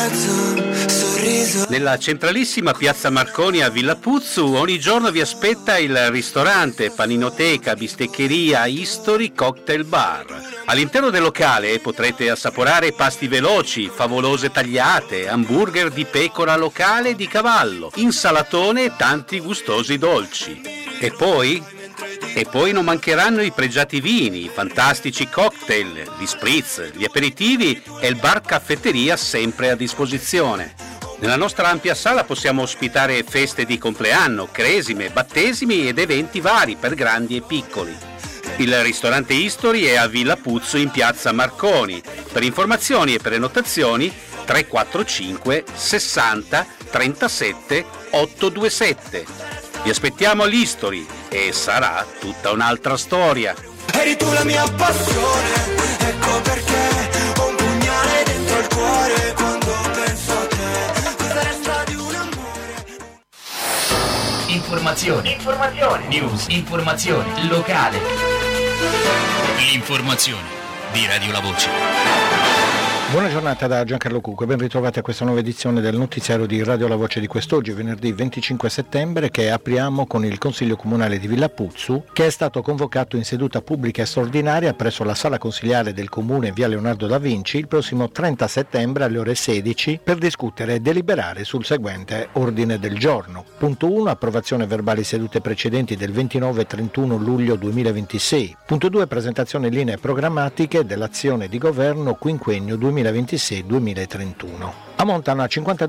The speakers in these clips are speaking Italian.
Nella centralissima piazza Marconi a Villa Puzzu ogni giorno vi aspetta il ristorante, paninoteca, bisteccheria, History Cocktail Bar. All'interno del locale potrete assaporare pasti veloci, favolose tagliate, hamburger di pecora locale e di cavallo, insalatone e tanti gustosi dolci. E poi non mancheranno i pregiati vini, i fantastici cocktail, gli spritz, gli aperitivi e il bar caffetteria sempre a disposizione. Nella nostra ampia sala possiamo ospitare feste di compleanno, cresime, battesimi ed eventi vari per grandi e piccoli. Il ristorante History è a Villa Puzzu in piazza Marconi. Per informazioni e prenotazioni 345 60 37 827. Vi aspettiamo all'History e sarà tutta un'altra storia. Eri tu la mia passione, ecco perché ho un pugnale dentro il cuore quando penso a te. Cosa resta di un amore? Informazione. News. Informazione locale. L'informazione di Radio La Voce. Buona giornata da Giancarlo Cucco e ben ritrovati a questa nuova edizione del notiziario di Radio La Voce di quest'oggi, venerdì 25 settembre, che apriamo con il Consiglio Comunale di Villa Puzzu, che è stato convocato in seduta pubblica e straordinaria presso la Sala Consiliare del Comune in via Leonardo da Vinci il prossimo 30 settembre alle ore 16 per discutere e deliberare sul seguente ordine del giorno. Punto 1. Approvazione verbali sedute precedenti del 29 e 31 luglio 2026. Punto 2. Presentazione linee programmatiche dell'azione di governo quinquennio 2026-2031. Ammontano a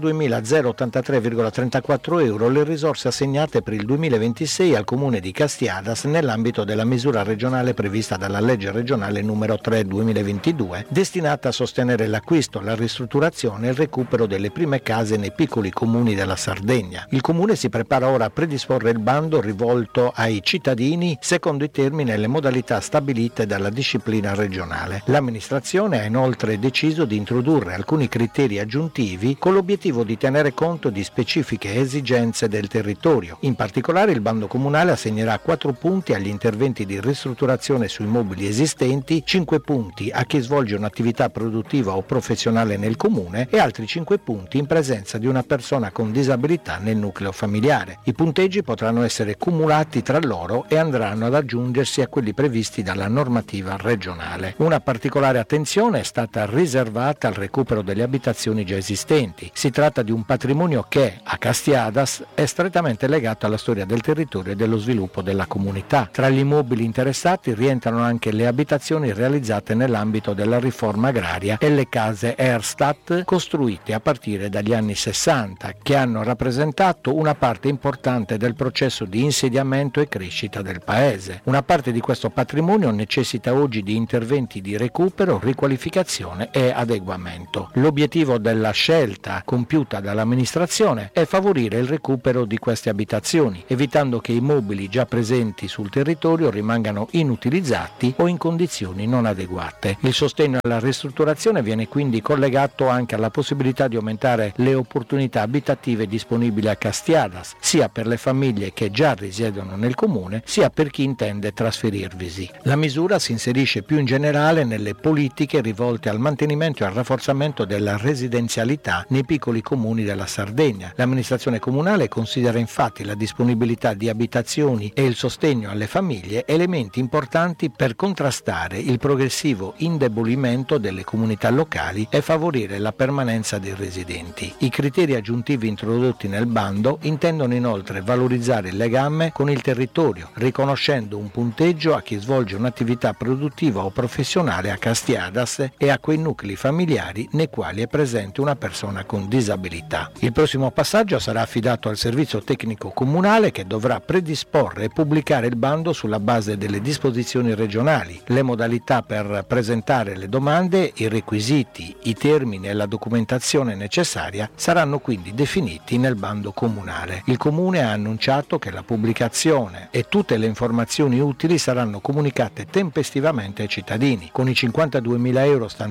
52.083,34 euro le risorse assegnate per il 2026 al Comune di Castiadas nell'ambito della misura regionale prevista dalla legge regionale numero 3/2022, destinata a sostenere l'acquisto, la ristrutturazione e il recupero delle prime case nei piccoli comuni della Sardegna. Il Comune si prepara ora a predisporre il bando rivolto ai cittadini secondo i termini e le modalità stabilite dalla disciplina regionale. L'amministrazione ha inoltre deciso di introdurre alcuni criteri aggiuntivi con l'obiettivo di tenere conto di specifiche esigenze del territorio. In particolare il bando comunale assegnerà 4 punti agli interventi di ristrutturazione su immobili esistenti, 5 punti a chi svolge un'attività produttiva o professionale nel comune e altri 5 punti in presenza di una persona con disabilità nel nucleo familiare. I punteggi potranno essere cumulati tra loro e andranno ad aggiungersi a quelli previsti dalla normativa regionale. Una particolare attenzione è stata riservata al recupero delle abitazioni già esistenti. Si tratta di un patrimonio che, a Castiadas, è strettamente legato alla storia del territorio e dello sviluppo della comunità. Tra gli immobili interessati rientrano anche le abitazioni realizzate nell'ambito della riforma agraria e le case Erstat costruite a partire dagli anni 60, che hanno rappresentato una parte importante del processo di insediamento e crescita del paese. Una parte di questo patrimonio necessita oggi di interventi di recupero, riqualificazione e adeguamento. L'obiettivo della scelta compiuta dall'amministrazione è favorire il recupero di queste abitazioni, evitando che i immobili già presenti sul territorio rimangano inutilizzati o in condizioni non adeguate. Il sostegno alla ristrutturazione viene quindi collegato anche alla possibilità di aumentare le opportunità abitative disponibili a Castiadas, sia per le famiglie che già risiedono nel comune, sia per chi intende trasferirvisi. La misura si inserisce più in generale nelle politiche rivolte al mantenimento e al rafforzamento della residenzialità nei piccoli comuni della Sardegna. L'amministrazione comunale considera infatti la disponibilità di abitazioni e il sostegno alle famiglie elementi importanti per contrastare il progressivo indebolimento delle comunità locali e favorire la permanenza dei residenti. I criteri aggiuntivi introdotti nel bando intendono inoltre valorizzare il legame con il territorio, riconoscendo un punteggio a chi svolge un'attività produttiva o professionale a Castiadas e a quei nuclei familiari nei quali è presente una persona con disabilità. Il prossimo passaggio sarà affidato al servizio tecnico comunale, che dovrà predisporre e pubblicare il bando sulla base delle disposizioni regionali. Le modalità per presentare le domande, i requisiti, i termini e la documentazione necessaria saranno quindi definiti nel bando comunale. Il comune ha annunciato che la pubblicazione e tutte le informazioni utili saranno comunicate tempestivamente ai cittadini. Con i 52.000 euro stanziati per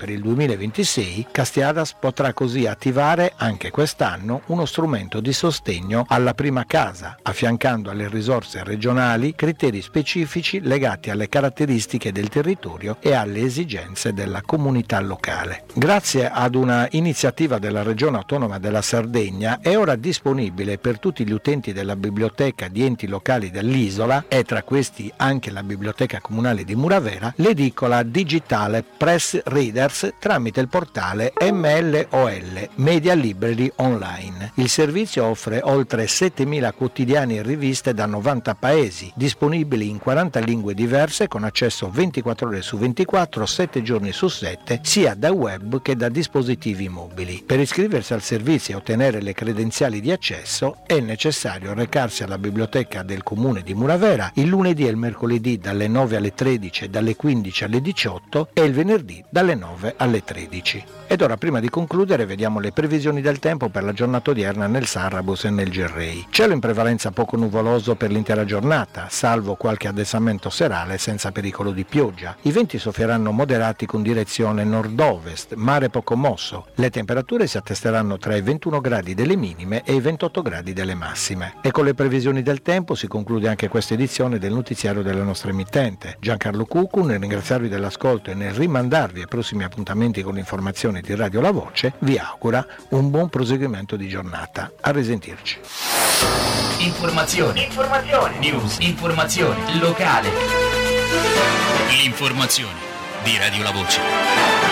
per il 2026, Castiadas potrà così attivare anche quest'anno uno strumento di sostegno alla prima casa, affiancando alle risorse regionali criteri specifici legati alle caratteristiche del territorio e alle esigenze della comunità locale. Grazie ad una iniziativa della Regione Autonoma della Sardegna è ora disponibile per tutti gli utenti della biblioteca di enti locali dell'isola, e tra questi anche la Biblioteca Comunale di Muravera, l'edicola digitale Press Readers tramite il portale MLOL, Media Library Online. Il servizio offre oltre 7.000 quotidiani e riviste da 90 paesi, disponibili in 40 lingue diverse con accesso 24 ore su 24, 7 giorni su 7, sia da web che da dispositivi mobili. Per iscriversi al servizio e ottenere le credenziali di accesso è necessario recarsi alla biblioteca del comune di Muravera il lunedì e il mercoledì dalle 9 alle 13 e dalle 15 alle 18 e il venerdì dalle 9 alle 13. Ed ora, prima di concludere, vediamo le previsioni del tempo per la giornata odierna nel Sarrabus e nel Gerrei. Cielo in prevalenza poco nuvoloso per l'intera giornata, salvo qualche addensamento serale senza pericolo di pioggia. I venti soffieranno moderati con direzione nord-ovest, mare poco mosso. Le temperature si attesteranno tra i 21 gradi delle minime e i 28 gradi delle massime. E con le previsioni del tempo si conclude anche questa edizione del notiziario della nostra emittente. Giancarlo Cucu, nel ringraziarvi dell'ascolto e nel rimandarvi ai prossimi appuntamenti con l'informazione di Radio La Voce, vi augura un buon proseguimento di giornata. A risentirci. Informazioni, news, informazione locale. L'informazione di Radio La Voce.